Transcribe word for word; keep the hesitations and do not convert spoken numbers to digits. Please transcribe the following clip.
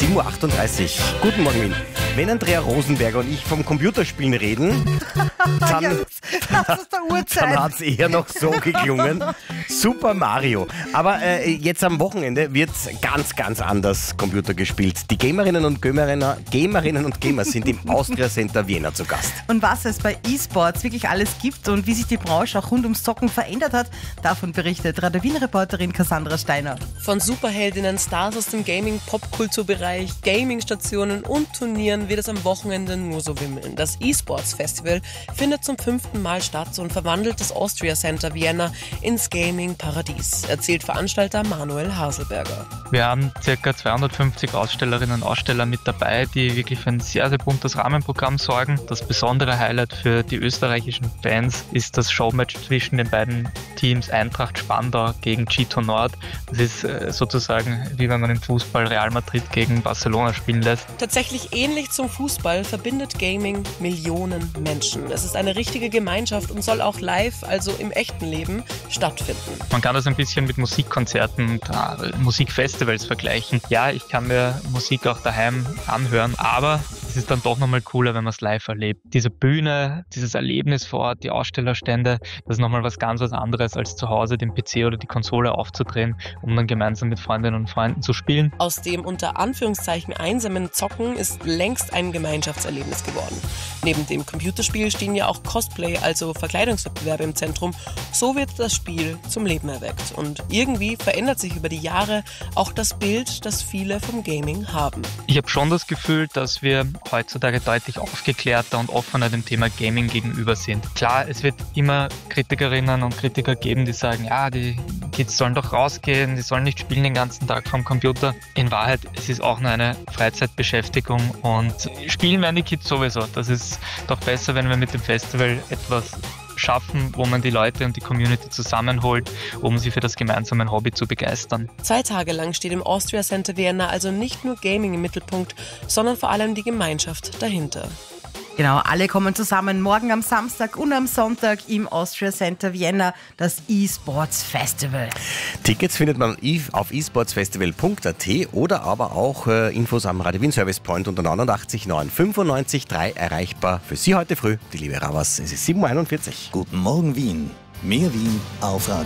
sieben Uhr achtunddreißig. Guten Morgen, Wien. Wenn Andrea Rosenberger und ich vom Computerspielen reden, dann, Ja, das ist der Uhrzeit. dann hat es eher noch so geklungen. Super Mario. Aber äh, jetzt am Wochenende wird ganz, ganz anders Computer gespielt. Die Gamerinnen und Gamerinnen, Gamerinnen und Gamer sind im Austria Center Vienna zu Gast. Und was es bei E-Sports wirklich alles gibt und wie sich die Branche auch rund ums Zocken verändert hat, davon berichtet Radio Wien-Reporterin Cassandra Steiner. Von Superheldinnen, Stars aus dem Gaming-Popkulturbereich, Gaming-Stationen und Turnieren wird es am Wochenende nur so wimmeln. Das E-Sports-Festival findet zum fünften Mal statt und verwandelt das Austria Center Vienna ins Gaming-Paradies, erzählt Veranstalter Manuel Haselberger. Wir haben ca. zweihundertfünfzig Ausstellerinnen und Aussteller mit dabei, die wirklich für ein sehr, sehr buntes Rahmenprogramm sorgen. Das besondere Highlight für die österreichischen Fans ist das Showmatch zwischen den beiden Teams Eintracht Spandau gegen G zwei Nord. Das ist äh, sozusagen wie wenn man im Fußball Real Madrid gegen Barcelona spielen lässt. Tatsächlich ähnlich zum Fußball verbindet Gaming Millionen Menschen. Es ist eine richtige Gemeinschaft und soll auch live, also im echten Leben, stattfinden. Man kann das ein bisschen mit Musikkonzerten und äh, Musikfestivals vergleichen. Ja, ich kann mir Musik auch daheim anhören, aber es ist dann doch nochmal cooler, wenn man es live erlebt. Diese Bühne, dieses Erlebnis vor Ort, die Ausstellerstände, das ist nochmal was ganz was anderes, als zu Hause den P C oder die Konsole aufzudrehen, um dann gemeinsam mit Freundinnen und Freunden zu spielen. Aus dem unter Anführungszeichen einsamen Zocken ist längst ein Gemeinschaftserlebnis geworden. Neben dem Computerspiel stehen ja auch Cosplay, also Verkleidungswettbewerbe im Zentrum. So wird das Spiel zum Leben erweckt. Und irgendwie verändert sich über die Jahre auch das Bild, das viele vom Gaming haben. Ich habe schon das Gefühl, dass wir heutzutage deutlich aufgeklärter und offener dem Thema Gaming gegenüber sind. Klar, es wird immer Kritikerinnen und Kritiker geben, die sagen, ja, die Kids sollen doch rausgehen, die sollen nicht spielen den ganzen Tag vom Computer. In Wahrheit, es ist auch nur eine Freizeitbeschäftigung und spielen werden die Kids sowieso. Das ist doch besser, wenn wir mit dem Festival etwas schaffen, wo man die Leute und die Community zusammenholt, um sie für das gemeinsame Hobby zu begeistern. Zwei Tage lang steht im Austria Center Vienna also nicht nur Gaming im Mittelpunkt, sondern vor allem die Gemeinschaft dahinter. Genau, alle kommen zusammen morgen am Samstag und am Sonntag im Austria Center Vienna, das E-Sports Festival. Tickets findet man auf e sportsfestival punkt a t oder aber auch äh, Infos am Radio Wien Service Point unter neunundachtzig neun fünfundneunzig drei erreichbar. Für Sie heute früh, die liebe Ravas, es ist sieben Uhr einundvierzig. Guten Morgen Wien. Mehr Wien auf Radio